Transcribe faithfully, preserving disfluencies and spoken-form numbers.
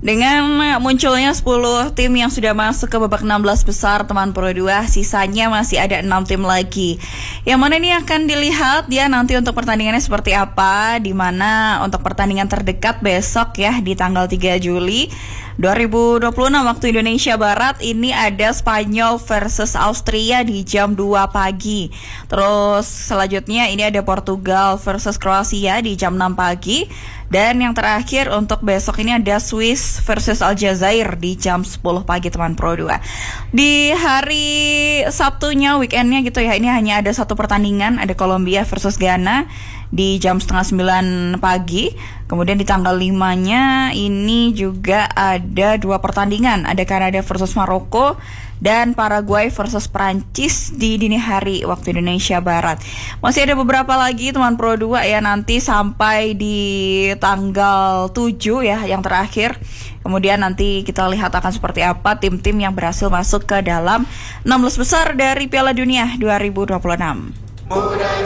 Dengan munculnya sepuluh tim yang sudah masuk ke babak enam belas besar teman Pro dua, sisanya masih ada enam tim lagi. Yang mana ini akan dilihat ya nanti untuk pertandingannya seperti apa, di mana untuk pertandingan terdekat besok ya di tanggal tiga Juli dua ribu dua puluh enam waktu Indonesia Barat ini ada Spanyol versus Austria di jam dua pagi. Terus selanjutnya ini ada Portugal versus Kroasia di jam enam pagi. Dan yang terakhir untuk besok ini ada Swiss versus Aljazair di jam sepuluh pagi teman Pro dua. Di hari Sabtunya, weekendnya gitu ya, ini hanya ada satu pertandingan, ada Kolombia versus Ghana di jam setengah sembilan pagi. Kemudian di tanggal limanya ini juga ada dua pertandingan, ada Kanada versus Maroko dan Paraguay versus Prancis di dini hari waktu Indonesia Barat. Masih ada beberapa lagi teman Pro dua ya, nanti sampai di tanggal tujuh ya yang terakhir. Kemudian nanti kita lihat akan seperti apa tim-tim yang berhasil masuk ke dalam enam belas besar dari Piala Dunia dua ribu dua puluh enam.